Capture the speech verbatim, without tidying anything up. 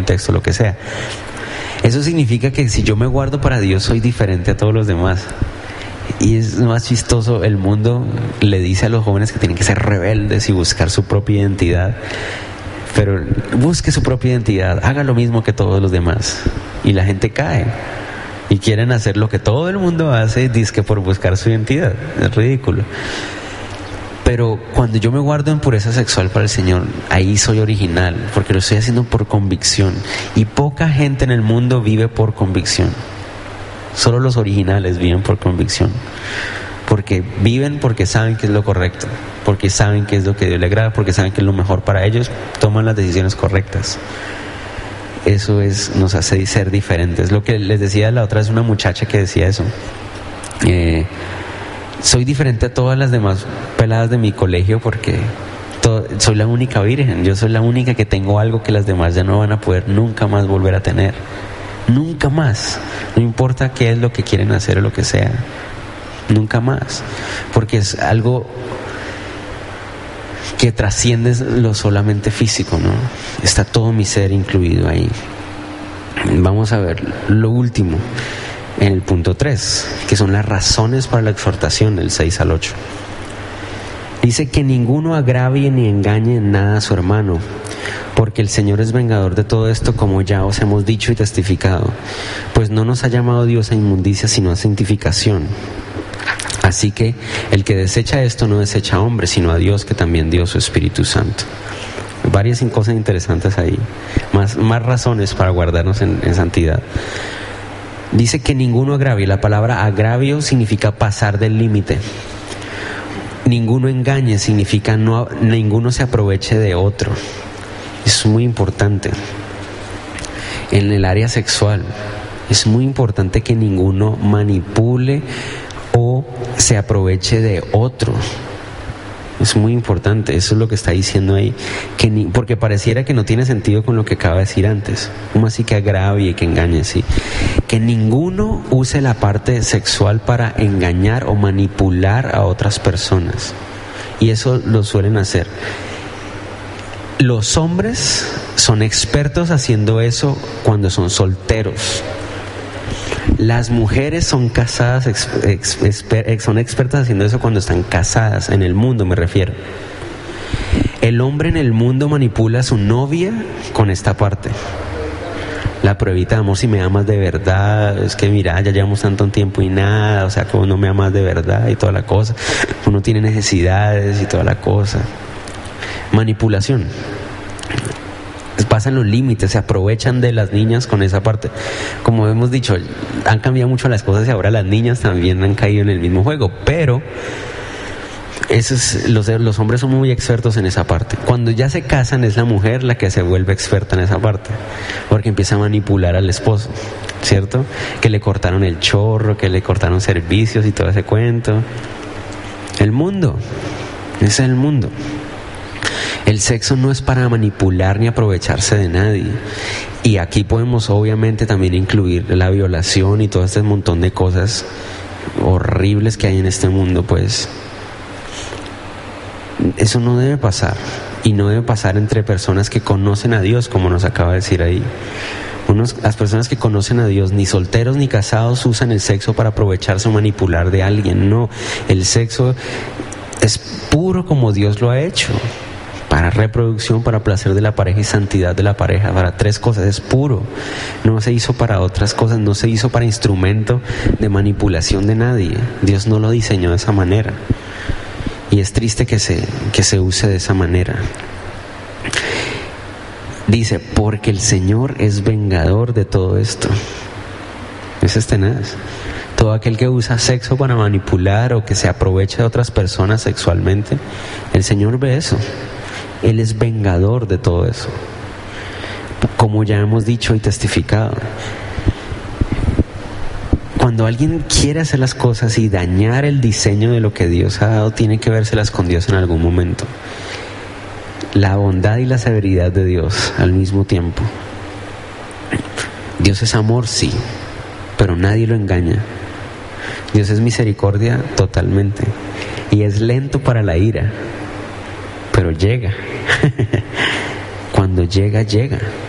contexto, lo que sea. Eso significa que si yo me guardo para Dios, soy diferente a todos los demás. Y es más chistoso, el mundo le dice a los jóvenes que tienen que ser rebeldes y buscar su propia identidad. Pero busque su propia identidad, haga lo mismo que todos los demás. Y la gente cae. Y quieren hacer lo que todo el mundo hace, dizque por buscar su identidad. Es ridículo. Pero cuando yo me guardo en pureza sexual para el Señor, ahí soy original, porque lo estoy haciendo por convicción. Y poca gente en el mundo vive por convicción. Solo los originales viven por convicción. Porque viven porque saben que es lo correcto, porque saben que es lo que a Dios le agrada, porque saben que es lo mejor para ellos, toman las decisiones correctas. Eso es, nos hace ser diferentes. Lo que les decía la otra vez, una muchacha que decía eso. Eh, soy diferente a todas las demás peladas de mi colegio porque todo, soy la única virgen. Yo soy la única que tengo algo que las demás ya no van a poder nunca más volver a tener. Nunca más. No importa qué es lo que quieren hacer o lo que sea. Nunca más. Porque es algo que trasciende lo solamente físico, ¿no? Está todo mi ser incluido ahí. Vamos a ver lo último en el punto tres, que son las razones para la exhortación, del seis al ocho. Dice que ninguno agravie ni engañe en nada a su hermano, porque el Señor es vengador de todo esto, como ya os hemos dicho y testificado. Pues no nos ha llamado Dios a inmundicia, sino a santificación. Así que el que desecha esto no desecha a hombre, sino a Dios, que también dio su Espíritu Santo. Varias cosas interesantes ahí, más, más razones para guardarnos en, en santidad. Dice que ninguno agravie. La palabra agravio significa pasar del límite. Ninguno engañe significa no, ninguno se aproveche de otro. Es muy importante. En el área sexual es muy importante que ninguno manipule o se aproveche de otro. Es muy importante, eso es lo que está diciendo ahí, que ni, porque pareciera que no tiene sentido con lo que acaba de decir antes. ¿Cómo así que agravie y que engañe? Sí. Que ninguno use la parte sexual para engañar o manipular a otras personas. Y eso lo suelen hacer. Los hombres son expertos haciendo eso cuando son solteros. Las mujeres son casadas, ex, ex, exper, son expertas haciendo eso cuando están casadas, en el mundo me refiero. El hombre en el mundo manipula a su novia con esta parte. La pruebita de amor, si me amas de verdad, es que mira, ya llevamos tanto tiempo y nada, o sea, que uno me amas de verdad y toda la cosa. Uno tiene necesidades y toda la cosa. Manipulación. Pasan los límites, se aprovechan de las niñas con esa parte. Como hemos dicho, han cambiado mucho las cosas y ahora las niñas también han caído en el mismo juego, pero eso es, los, los hombres son muy expertos en esa parte. Cuando ya se casan es la mujer la que se vuelve experta en esa parte, porque empieza a manipular al esposo, ¿cierto? Que le cortaron el chorro, que le cortaron servicios y todo ese cuento. El mundo, ese es el mundo. El sexo no es para manipular ni aprovecharse de nadie. Y aquí podemos obviamente también incluir la violación y todo este montón de cosas horribles que hay en este mundo, pues. Eso no debe pasar. Y no debe pasar entre personas que conocen a Dios, como nos acaba de decir ahí. Unos, las personas que conocen a Dios, ni solteros ni casados, usan el sexo para aprovecharse o manipular de alguien. No, el sexo es puro como Dios lo ha hecho. Para reproducción, para placer de la pareja y santidad de la pareja, para tres cosas, es puro. No se hizo para otras cosas, no se hizo para instrumento de manipulación de nadie. Dios no lo diseñó de esa manera. Y es triste que se, que se use de esa manera. Dice, porque el Señor es vengador de todo esto. Ese es tenaz. Todo aquel que usa sexo para manipular o que se aprovecha de otras personas sexualmente, el Señor ve eso. Él es vengador de todo eso, como ya hemos dicho y testificado. Cuando alguien quiere hacer las cosas y dañar el diseño de lo que Dios ha dado, tiene que vérselas con Dios en algún momento. La bondad y la severidad de Dios al mismo tiempo. Dios es amor, sí, pero nadie lo engaña. Dios es misericordia totalmente, y es lento para la ira, pero llega. Cuando llega, llega.